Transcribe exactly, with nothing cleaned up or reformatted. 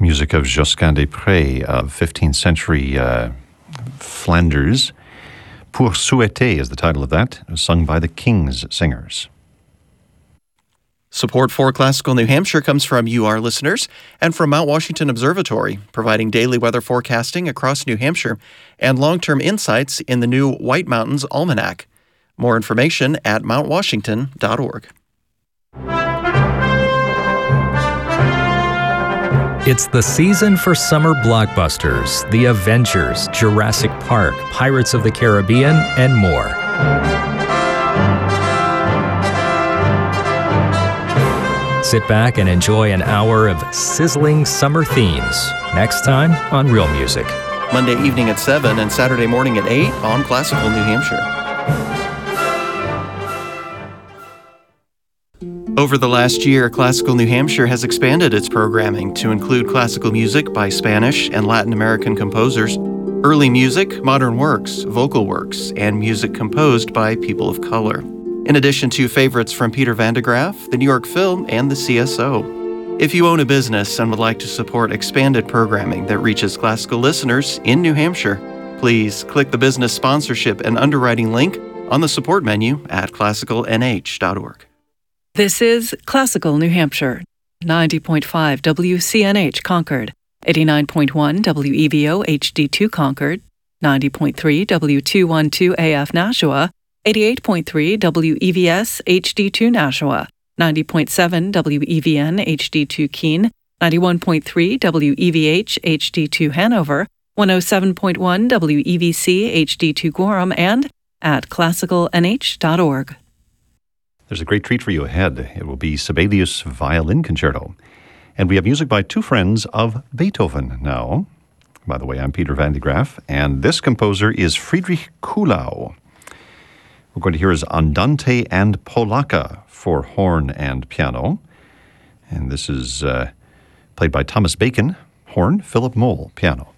Music of Josquin des Prés of fifteenth century uh, Flanders. Pour souhaiter is the title of that, sung by the King's Singers. Support for Classical New Hampshire comes from you, our listeners, and from Mount Washington Observatory, providing daily weather forecasting across New Hampshire and long-term insights in the new White Mountains Almanac. More information at mount washington dot org. It's the season for summer blockbusters, The Avengers, Jurassic Park, Pirates of the Caribbean, and more. Sit back and enjoy an hour of sizzling summer themes. Next time on Real Music. Monday evening at seven and Saturday morning at eight on Classical New Hampshire. Over the last year, Classical New Hampshire has expanded its programming to include classical music by Spanish and Latin American composers, early music, modern works, vocal works, and music composed by people of color, in addition to favorites from Peter Van de Graaff, the New York Phil, and the C S O. If you own a business and would like to support expanded programming that reaches classical listeners in New Hampshire, please click the business sponsorship and underwriting link on the support menu at classical n h dot org. This is Classical New Hampshire, ninety point five W C N H Concord, eighty-nine point one W E V O H D two Concord, ninety point three W two twelve A F Nashua, eighty-eight point three W E V S H D two Nashua, ninety point seven W E V N H D two Keene, ninety-one point three W E V H H D two Hanover, one oh seven point one W E V C H D two Gorham, and at classical n h dot org. There's a great treat for you ahead. It will be Sibelius Violin Concerto. And we have music by two friends of Beethoven now. By the way, I'm Peter Van de Graaff, and this composer is Friedrich Kuhlau. We're going to hear his Andante and Polacca for horn and piano. And this is uh, played by Thomas Bacon, horn, Philip Moll, piano.